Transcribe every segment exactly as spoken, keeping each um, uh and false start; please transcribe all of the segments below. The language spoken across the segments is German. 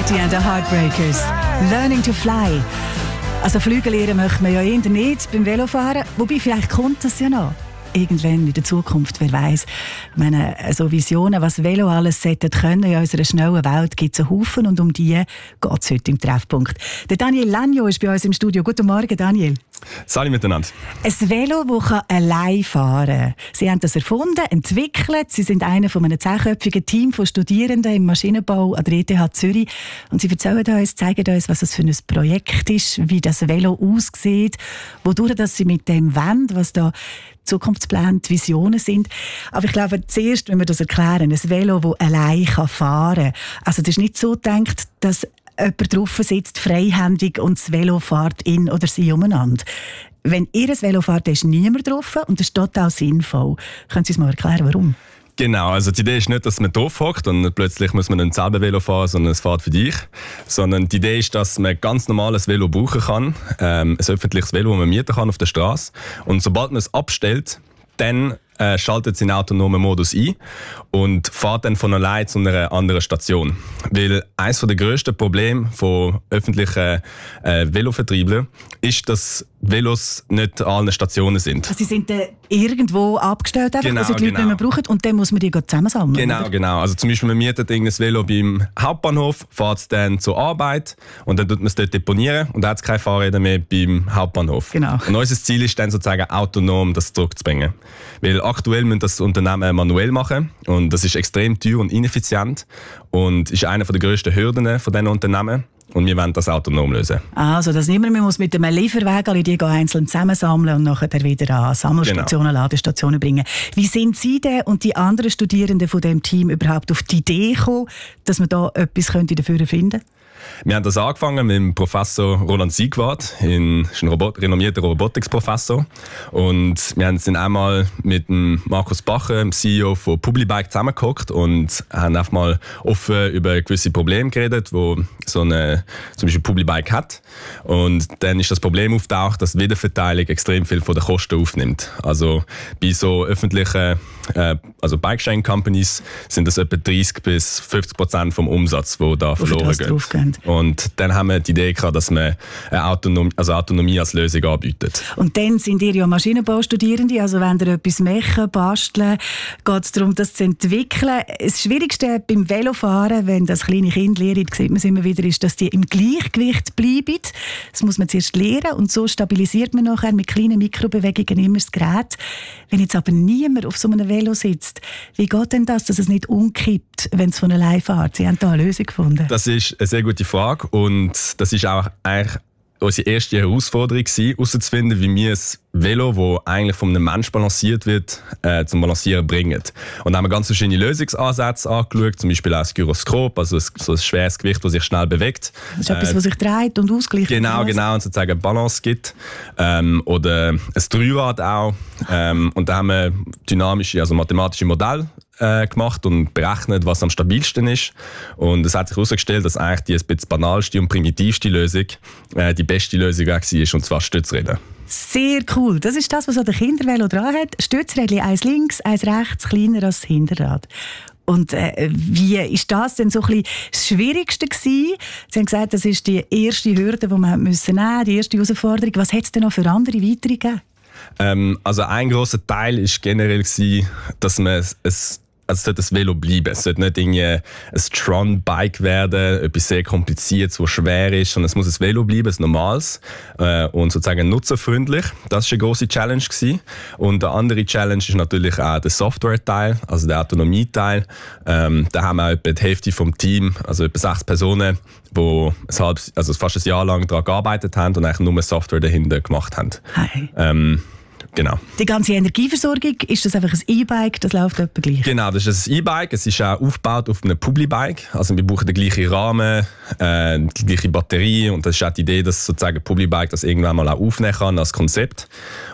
Betty and the Heartbreakers. Learning to fly. Also Flüge lernen möchte man ja eher nicht beim Velofahren. Wobei, vielleicht kommt das ja noch. Irgendwann in der Zukunft, wer weiß. Ich meine, so Visionen, was Velo alles sollte können in unserer schnellen Welt, gibt es einen Haufen und um die geht es heute im Treffpunkt. Der Daniel Lagno ist bei uns im Studio. Guten Morgen, Daniel. Salut miteinander. Ein Velo, das allein fahren kann. Sie haben das erfunden, entwickelt. Sie sind einer von einem zehnköpfigen Team von Studierenden im Maschinenbau an der E T H Zürich. Und Sie erzählen uns, zeigen uns, was das für ein Projekt ist, wie das Velo aussieht, wodurch dass Sie mit dem wollen, was da Zukunftspläne, die Visionen sind. Aber ich glaube, zuerst, wenn wir das erklären, ein Velo, das allein fahren kann. Also das ist nicht so gedacht, dass jemand drauf sitzt, freihändig, und das Velo fährt in oder sie umeinander. Wenn ihr ein Velo fährt, ist niemand drauf und das ist total sinnvoll. Können Sie uns mal erklären, warum? Genau, also die Idee ist nicht, dass man drauf hockt und plötzlich muss man ein selber Velo fahren, sondern es fährt für dich. Sondern die Idee ist, dass man ganz normales Velo brauchen kann, ähm, ein öffentliches Velo, das man mieten kann auf der Straße. Und sobald man es abstellt, dann äh, schaltet es in den autonomen Modus ein und fährt dann von allein zu einer anderen Station. Weil eines der grössten Probleme von öffentlichen äh, Velovertrieblern ist, dass Velos nicht an allen Stationen sind. Also sie sind äh, irgendwo abgestellt, einfach, genau, also die Leute genau. nicht mehr brauchen, und dann muss man die zusammensammeln. Genau, oder? genau. Also zum Beispiel, man mietet irgendein Velo beim Hauptbahnhof, fährt es dann zur Arbeit und dann tut man es dort deponieren und dann hat es keine Fahrräder mehr beim Hauptbahnhof. Genau. Und unser Ziel ist dann sozusagen autonom das zurückzubringen. Weil aktuell müssen das Unternehmen manuell machen und das ist extrem teuer und ineffizient und ist eine der grössten Hürden von diesen Unternehmen. Und wir wollen das autonom lösen. Also, dass niemand mehr muss mit einem Lieferwagen die einzeln zusammensammeln und nachher wieder an Sammelstationen, genau. Ladestationen bringen. Wie sind Sie denn und die anderen Studierenden von dem Team überhaupt auf die Idee gekommen, dass man da etwas dafür finden könnte? Wir haben das angefangen mit dem Professor Roland Siegwart, ein Robot, renommierter Robotics-Professor. Und wir haben dann einmal mit dem Markus Bacher, dem C E O von Publibike, zusammengehockt und haben einfach mal offen über gewisse Probleme geredet, wo so eine, zum Beispiel Publibike hat. Und dann ist das Problem auftaucht, dass die Wiederverteilung extrem viel von den Kosten aufnimmt. Also bei so öffentlichen, äh, also Bike-Sharing-Companies sind das etwa dreißig bis fünfzig Prozent vom Umsatz, wo da verloren geht. Und dann haben wir die Idee gehabt, dass man eine Autonomie, also Autonomie als Lösung anbietet. Und dann sind ihr ja Maschinenbaustudierende, also wenn ihr etwas machen, basteln, geht es darum, das zu entwickeln. Das Schwierigste beim Velofahren, wenn das kleine Kind lernt, sieht man es immer wieder, ist, dass die im Gleichgewicht bleiben. Das muss man zuerst lernen und so stabilisiert man nachher mit kleinen Mikrobewegungen immer das Gerät. Wenn jetzt aber niemand auf so einem Velo sitzt, wie geht denn das, dass es nicht umkippt, wenn es von allein fährt? Sie haben da eine Lösung gefunden. Das ist eine sehr gute Frage und das ist auch eigentlich unsere erste Herausforderung gewesen, herauszufinden, wie wir ein Velo, das eigentlich von einem Menschen balanciert wird, äh, zum Balancieren bringen. Und da haben wir ganz verschiedene Lösungsansätze angeschaut, zum Beispiel auch das Gyroskop, also so ein schweres Gewicht, das sich schnell bewegt. Das ist äh, etwas, das sich dreht und ausgleicht. Genau, genau, und sozusagen eine Balance gibt. Ähm, oder ein Dreirad auch. Ähm, und da haben wir dynamische, also mathematische Modelle äh, gemacht und berechnet, was am stabilsten ist. Und es hat sich herausgestellt, dass eigentlich die ein bisschen banalste und primitivste Lösung äh, die beste Lösung war, und zwar Stützräder. Sehr cool. Das ist das, was an der Kindervelo dran hat. Stützrädchen, eins links, eins rechts, kleiner als das Hinterrad. Und äh, wie ist das denn so ein bisschen das Schwierigste gewesen? Sie haben gesagt, das ist die erste Hürde, die man müssen nehmen, die erste Herausforderung. Was hat es denn noch für andere weitere gegeben? Ähm, also ein grosser Teil war generell gewesen, dass man es, es Also es sollte ein Velo bleiben. Es sollte nicht irgendwie ein Tron-Bike werden, etwas sehr Kompliziertes, das schwer ist, sondern es muss ein Velo bleiben, ein normales äh, und sozusagen nutzerfreundlich. Das war eine grosse Challenge gewesen. Und eine andere Challenge ist natürlich auch der Software-Teil, also der Autonomie-Teil. Ähm, da haben wir etwa die Hälfte vom Team, also etwa sechs Personen, die ein halb, also fast ein Jahr lang daran gearbeitet haben und eigentlich nur Software dahinter gemacht haben. Hi. Ähm, Genau. Die ganze Energieversorgung, ist das einfach ein E-Bike, das läuft etwa gleich? Genau, das ist ein E-Bike. Es ist auch aufgebaut auf einem Publibike. Also wir brauchen den gleichen Rahmen, äh, die gleiche Batterie und das ist auch die Idee, dass sozusagen Publibike das irgendwann mal auch aufnehmen kann als Konzept.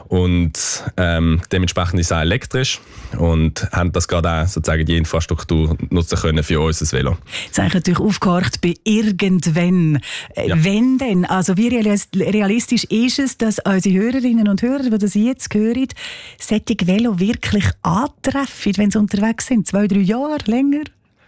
Und ähm, dementsprechend ist es auch elektrisch und haben das gerade auch sozusagen die Infrastruktur nutzen können für unser Velo. Jetzt habe ich natürlich aufgehakt bei irgendwann. Ja. Wenn denn? Also wie realistisch ist es, dass unsere Hörerinnen und Hörer, die das jetzt hören, solche Velo wirklich antreffen, wenn sie unterwegs sind? Zwei, drei Jahre länger?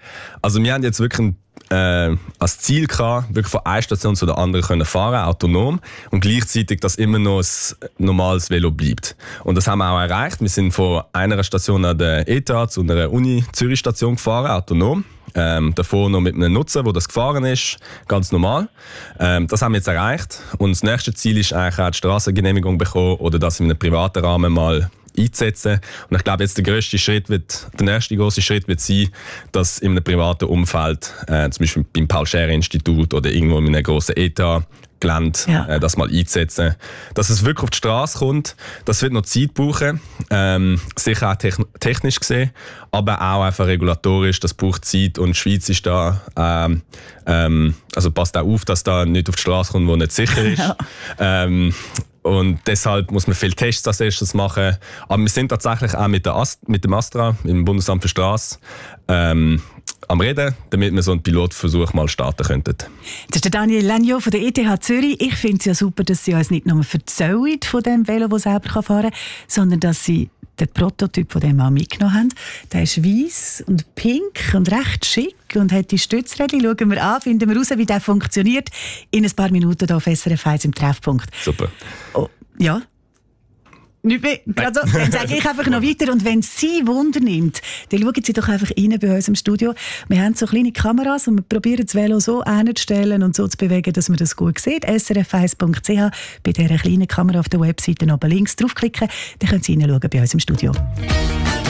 Also wir haben jetzt wirklich ein Äh, als Ziel gehabt, wirklich von einer Station zu der anderen können fahren, autonom, und gleichzeitig, dass immer noch ein normales Velo bleibt. Und das haben wir auch erreicht. Wir sind von einer Station an der E T H zu einer Uni-Zürich-Station gefahren, autonom. Ähm, davor noch mit einem Nutzer, der das gefahren ist, ganz normal. Ähm, das haben wir jetzt erreicht. Und das nächste Ziel ist eigentlich auch die Strassengenehmigung bekommen oder das in einem privaten Rahmen mal einzusetzen. Und ich glaube, jetzt der grösste Schritt wird, der nächste große Schritt wird sein, dass in einem privaten Umfeld, äh, zum Beispiel beim Paul-Scherrer-Institut oder irgendwo in einem grossen E T H-Gelände, ja. äh, das mal einzusetzen. Dass es wirklich auf die Straße kommt, das wird noch Zeit brauchen, ähm, sicher auch techn- technisch gesehen, aber auch einfach regulatorisch, das braucht Zeit, und die Schweiz ist da, ähm, ähm, also passt auch auf, dass da nicht auf die Straße kommt, wo nicht sicher ist. Ja. Ähm, Und deshalb muss man viele Tests als erstes machen. Aber wir sind tatsächlich auch mit, der Ast- mit dem Astra, im Bundesamt für Straße, ähm, am Reden, damit wir so einen Pilotversuch mal starten könnten. Das ist der Daniel Legno von der E T H Zürich. Ich finde es ja super, dass Sie uns nicht nur erzählen von dem Velo, das selber fahren kann, sondern dass Sie den Prototyp von dem auch mitgenommen haben. Der ist weiss und pink und recht schick und hat die Stützräder. Schauen wir an, finden wir raus, wie der funktioniert. In ein paar Minuten hier auf S R F eins im Treffpunkt. Super. Oh, ja. Nicht mehr. Also, dann sage ich einfach noch weiter. Und wenn es Sie Wunder nimmt, dann schauen Sie doch einfach rein bei uns im Studio. Wir haben so kleine Kameras und wir probieren das Velo so einzustellen und so zu bewegen, dass man das gut sieht. S R F eins Punkt C H, bei dieser kleinen Kamera auf der Webseite oben links draufklicken. Dann können Sie reinschauen bei uns im Studio.